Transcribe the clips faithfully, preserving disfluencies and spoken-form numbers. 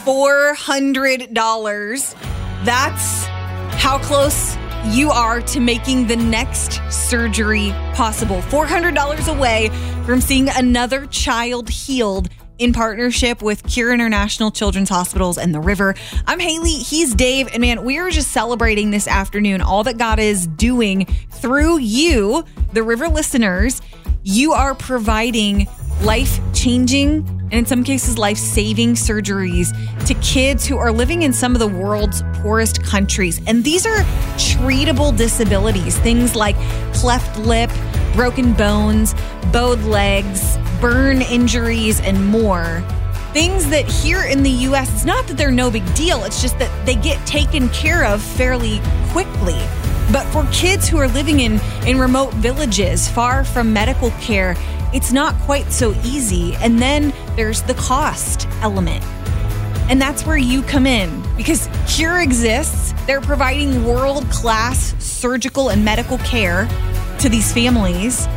four hundred dollars. That's how close you are to making the next surgery possible. four hundred dollars away from seeing another child healed in partnership with Cure International Children's Hospitals and The River. I'm Haley. He's Dave. And man, we are just celebrating this afternoon all that God is doing through you, the River listeners. You are providing life-changing and in some cases life-saving surgeries to kids who are living in some of the world's poorest countries. And these are treatable disabilities, things like cleft lip, broken bones, bowed legs, burn injuries, and more. Things that here in the U S, it's not that they're no big deal, it's just that they get taken care of fairly quickly. But for kids who are living in, in remote villages, far from medical care, it's not quite so easy. And then there's the cost element. And that's where you come in, because Cure exists. They're providing world-class surgical and medical care to these families.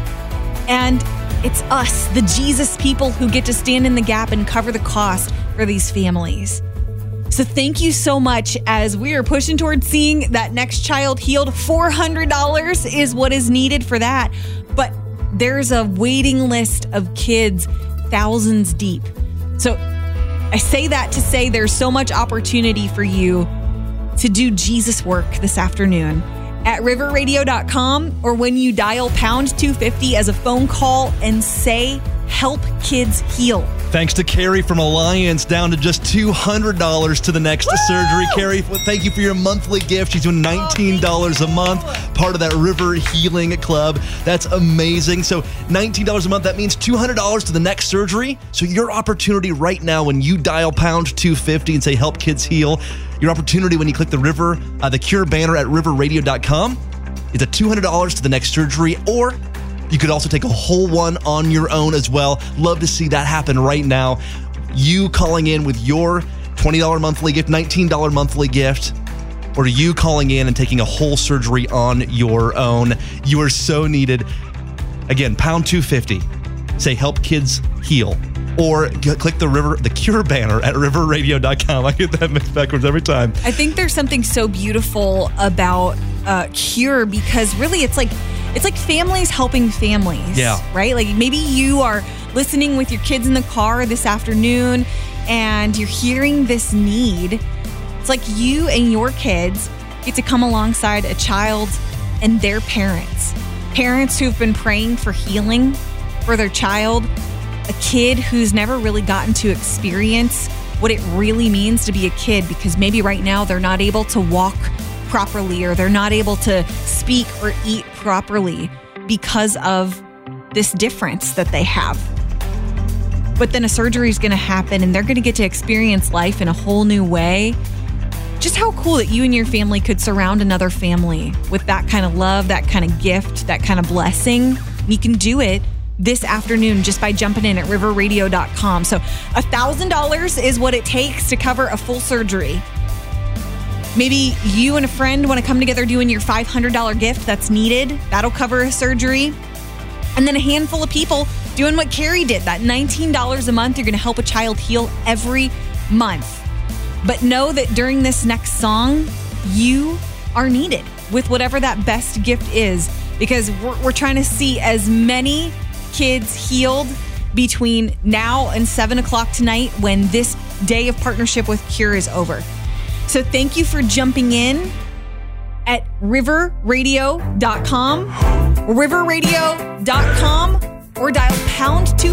And it's us, the Jesus people, who get to stand in the gap and cover the cost for these families. So thank you so much as we are pushing towards seeing that next child healed. four hundred dollars is what is needed for that. But there's a waiting list of kids thousands deep. So I say that to say there's so much opportunity for you to do Jesus work this afternoon at river radio dot com, or when you dial pound two fifty as a phone call and say, help kids heal. Thanks to Carrie from Alliance, down to just two hundred dollars to the next Woo! surgery. Carrie, thank you for your monthly gift. She's doing nineteen dollars a month, part of that River Healing Club. That's amazing. So nineteen dollars a month, that means two hundred dollars to the next surgery. So your opportunity right now when you dial pound two fifty and say help kids heal, your opportunity when you click the River, uh, the Cure banner at river radio dot com is a two hundred dollars to the next surgery, or you could also take a whole one on your own as well. Love to see that happen right now. You calling in with your twenty dollars monthly gift, nineteen dollars monthly gift, or you calling in and taking a whole surgery on your own. You are so needed. Again, pound two fifty. Say help kids heal. Or g- click the River, the Cure banner at river radio dot com. I get that mixed backwards every time. I think there's something so beautiful about uh, Cure, because really it's like it's like families helping families. Yeah. Right? Like maybe you are listening with your kids in the car this afternoon and you're hearing this need. It's like you and your kids get to come alongside a child and their parents. Parents who've been praying for healing for their child. A kid who's never really gotten to experience what it really means to be a kid, because maybe right now they're not able to walk properly, or they're not able to speak or eat properly because of this difference that they have. But then a surgery is going to happen and they're going to get to experience life in a whole new way. Just how cool that you and your family could surround another family with that kind of love, that kind of gift, that kind of blessing. You can do it this afternoon just by jumping in at river radio dot com. So one thousand dollars is what it takes to cover a full surgery. Maybe you and a friend want to come together doing your five hundred dollars gift that's needed. That'll cover a surgery. And then a handful of people doing what Carrie did, that nineteen dollars a month. You're going to help a child heal every month. But know that during this next song, you are needed with whatever that best gift is, because we're, we're trying to see as many kids healed between now and seven o'clock tonight when this day of partnership with Cure is over. So thank you for jumping in at river radio dot com, river radio dot com, or dial pound two